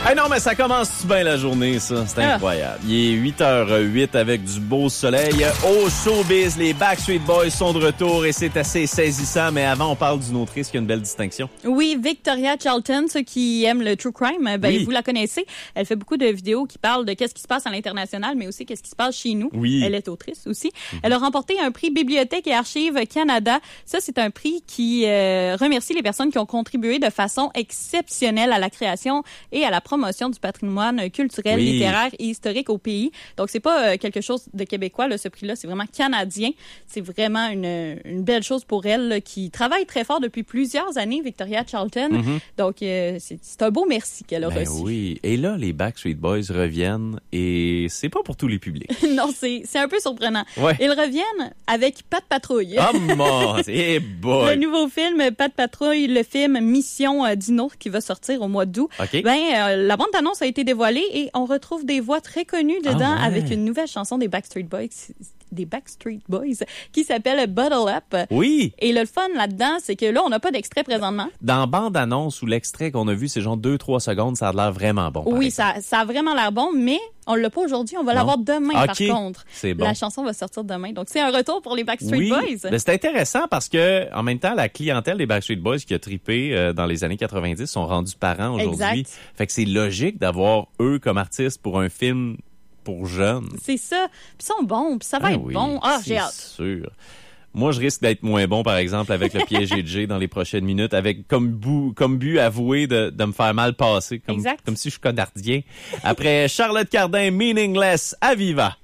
Ah non, mais ça commence bien la journée, ça. C'est incroyable. Il est 8h08 avec du beau soleil. Au showbiz, les Backstreet Boys sont de retour et c'est assez saisissant. Mais avant, on parle d'une autrice qui a une belle distinction. Oui, Victoria Charlton, ceux qui aiment le true crime, vous la connaissez. Elle fait beaucoup de vidéos qui parlent de qu'est-ce qui se passe à l'international, mais aussi qu'est-ce qui se passe chez nous. Oui. Elle est autrice aussi. Elle a remporté un prix Bibliothèque et Archives Canada. Ça, c'est un prix qui remercie les personnes qui ont contribué de façon exceptionnelle à la création et à la promotion du patrimoine culturel, littéraire et historique au pays. Donc, c'est pas quelque chose de québécois, là, ce prix-là. C'est vraiment canadien. C'est vraiment une belle chose pour elle, là, qui travaille très fort depuis plusieurs années, Victoria Charlton. Donc, c'est un beau merci qu'elle a reçu. Oui. Et là, les Backstreet Boys reviennent et c'est pas pour tous les publics. Non, c'est un peu surprenant. Ouais. Ils reviennent avec Pat Patrouille. Oh mon, c'est boy. Le nouveau film Pat Patrouille, le film Mission Dino qui va sortir au mois d'août. Okay. La bande-annonce a été dévoilée et on retrouve des voix très connues dedans avec une nouvelle chanson des Backstreet Boys qui s'appelle Bottle Up. Oui. Et le fun là-dedans, c'est que là, on n'a pas d'extrait présentement. Dans bande-annonce ou l'extrait qu'on a vu, c'est genre 2-3 secondes, ça a l'air vraiment bon. Oui, ça a vraiment l'air bon, mais on l'a pas aujourd'hui, on va l'avoir demain par contre. C'est bon. La chanson va sortir demain. Donc, c'est un retour pour les Backstreet Boys. Ben, c'est intéressant parce que, en même temps, la clientèle des Backstreet Boys qui a trippé dans les années 90 sont rendus parents aujourd'hui. Exact. Fait que c'est logique d'avoir eux comme artistes pour un film pour jeunes. C'est ça. Puis ils sont bons, puis ça va être bon. J'ai hâte. C'est sûr. Moi, je risque d'être moins bon, par exemple, avec le piège G dans les prochaines minutes, avec comme but avoué de me faire mal passer, comme si je suis connardien. Après Charlotte Cardin, Meaningless, à Viva.